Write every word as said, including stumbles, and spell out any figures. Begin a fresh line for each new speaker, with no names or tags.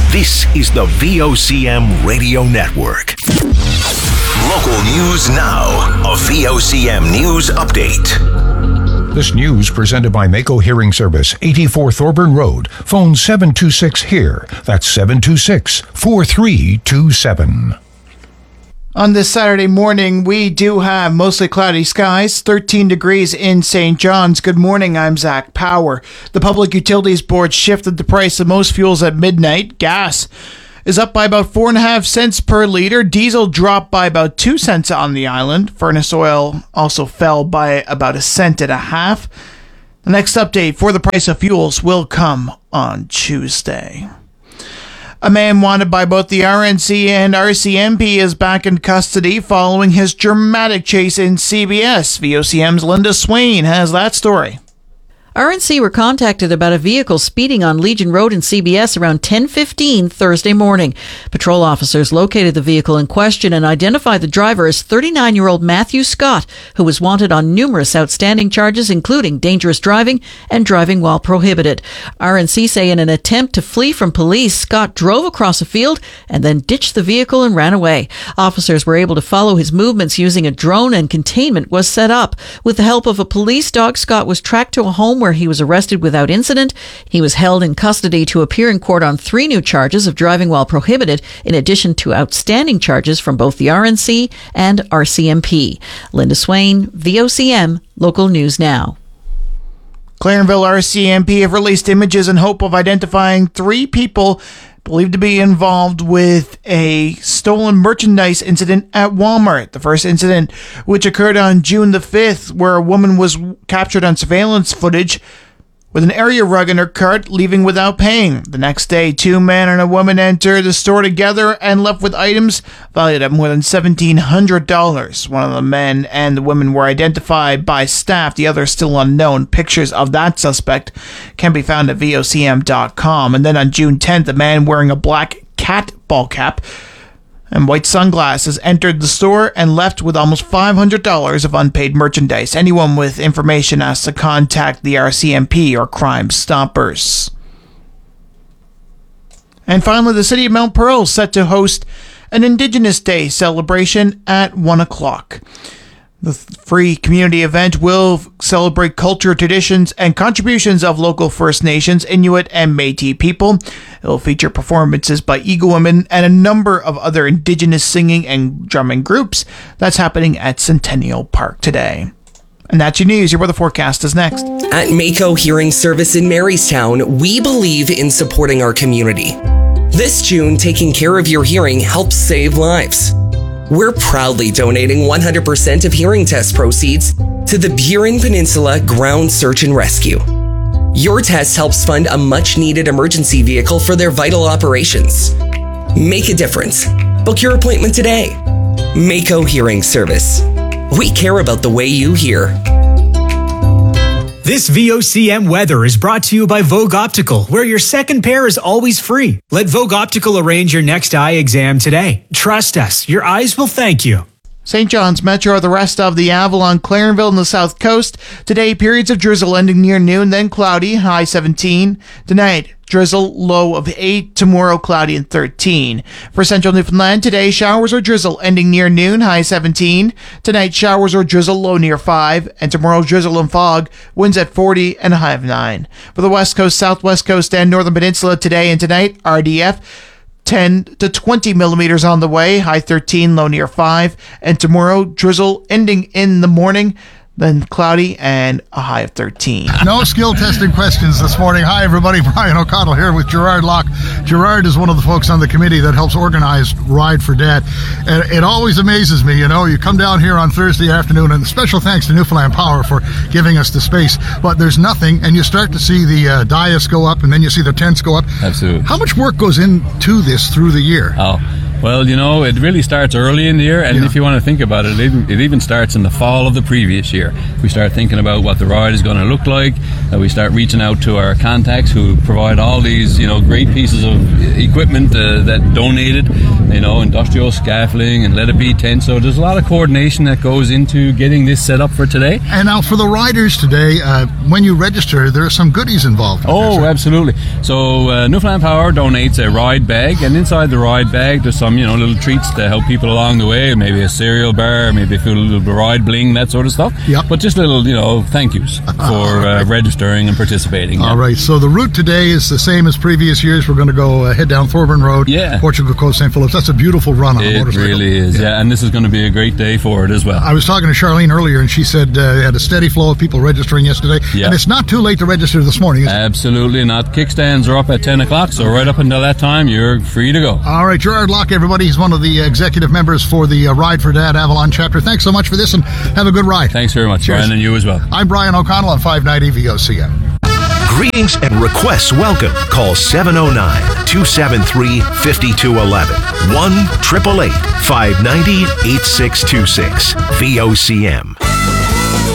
This is the V O C M Radio Network. Local news now. A V O C M News Update.
This news presented by Mako Hearing Service, eighty-four Thorburn Road. Phone seven two six H E A R. That's seven two six, four three two seven.
On this Saturday morning, we do have mostly cloudy skies, thirteen degrees in Saint John's. Good morning, I'm Zach Power. The Public Utilities Board shifted the price of most fuels at midnight. Gas is up by about four and a half cents per liter. Diesel dropped by about two cents on the island. Furnace oil also fell by about a cent and a half. The next update for the price of fuels will come on Tuesday. A man wanted by both the R N C and R C M P is back in custody following his dramatic chase in C B S. V O C M's Linda Swain has that story.
R N C were contacted about a vehicle speeding on Legion Road in C B S around ten fifteen Thursday morning. Patrol officers located the vehicle in question and identified the driver as thirty-nine-year-old Matthew Scott, who was wanted on numerous outstanding charges, including dangerous driving and driving while prohibited. R N C say in an attempt to flee from police, Scott drove across a field and then ditched the vehicle and ran away. Officers were able to follow his movements using a drone, and containment was set up. With the help of a police dog, Scott was tracked to a home where he was arrested without incident. He was held in custody to appear in court on three new charges of driving while prohibited, in addition to outstanding charges from both the R N C and R C M P. Linda Swain, V O C M, Local News Now.
Clarenville R C M P have released images in hope of identifying three people believed to be involved with a stolen merchandise incident at Walmart. The first incident, which occurred on June the fifth, where a woman was captured on surveillance footage with an area rug in her cart, leaving without paying. The next day, two men and a woman entered the store together and left with items valued at more than seventeen hundred dollars. One of the men and the women were identified by staff, the other still unknown. Pictures of that suspect can be found at V O C M dot com. And then on June tenth, a man wearing a black cat ball cap and white sunglasses entered the store and left with almost five hundred dollars of unpaid merchandise. Anyone with information has to contact the R C M P or Crime Stoppers. And finally, the city of Mount Pearl is set to host an Indigenous Day celebration at one o'clock. The free community event will celebrate culture, traditions, and contributions of local First Nations, Inuit, and Métis people. It will feature performances by Eagle Women and a number of other Indigenous singing and drumming groups. That's happening at Centennial Park today. And that's your news. Your weather forecast is next.
At Mako Hearing Service in Marystown, we believe in supporting our community. This June, taking care of your hearing helps save lives. We're proudly donating one hundred percent of hearing test proceeds to the Burin Peninsula Ground Search and Rescue. Your test helps fund a much-needed emergency vehicle for their vital operations. Make a difference. Book your appointment today. Mako Hearing Service. We care about the way you hear.
This V O C M weather is brought to you by Vogue Optical, where your second pair is always free. Let Vogue Optical arrange your next eye exam today. Trust us, your eyes will thank you.
Saint John's Metro, the rest of the Avalon, Clarenville, and the South Coast. Today, periods of drizzle ending near noon, then cloudy, high seventeen. Tonight, drizzle, low of eight. Tomorrow, cloudy and thirteen. For Central Newfoundland, today, showers or drizzle ending near noon, high seventeen. Tonight, showers or drizzle, low near five. And tomorrow, drizzle and fog, winds at forty and a high of nine. For the West Coast, Southwest Coast, and Northern Peninsula, today and tonight, R D F, ten to twenty millimeters on the way, high thirteen, low near five. And tomorrow, drizzle ending in the morning, then cloudy and a high of thirteen.
No skill testing questions this morning. Hi, everybody. Brian O'Connell here with Gerard Locke. Gerard is one of the folks on the committee that helps organize Ride for Dad. And it always amazes me, you know, you come down here on Thursday afternoon, and special thanks to Newfoundland Power for giving us the space, but there's nothing, and you start to see the uh, dais go up, and then you see the tents go up.
Absolutely.
How much work goes into this through the year?
Oh, Well, you know, it really starts early in the year, and
Yeah.
if you want to think about it, it even, it even starts in the fall of the previous year. We start thinking about what the ride is going to look like. Uh, we start reaching out to our contacts who provide all these, you know, great pieces of equipment uh, that donated, you know, industrial scaffolding and Let It Be tent. So there's a lot of coordination that goes into getting this set up for today.
And now for the riders today, uh, when you register, there are some goodies involved.
Oh, absolutely. So uh, Newfoundland Power donates a ride bag, and inside the ride bag there's some, you know, little treats to help people along the way, maybe a cereal bar, maybe a little ride bling, that sort of stuff.
Yep.
But just little, you know, thank yous for uh, registering and participating.
All
yeah.
right, so the route today is the same as previous years. We're going to go uh, head down Thorburn Road,
Yeah.
Portugal Coast, Saint Phillips. That's a beautiful run on a
It
motorcycle.
really is, yeah. And this is going to be a great day for it as well.
I was talking to Charlene earlier, and she said uh, they had a steady flow of people registering yesterday.
Yeah.
And it's not too late to register this morning, is it?
Absolutely not. Kickstands are up at ten o'clock, so right up until that time, you're free to go.
All right, Gerard Locke, everybody. He's one of the executive members for the uh, Ride for Dad Avalon chapter. Thanks so much for this, and have a good ride.
Thanks very much,
Cheers.
Brian, and you as well.
I'm Brian O'Connell on five ninety V O C M.
Greetings and requests welcome. Call seven oh nine, two seven three, five two one one, one eight eight eight, five nine zero, eight six two six. V O C M.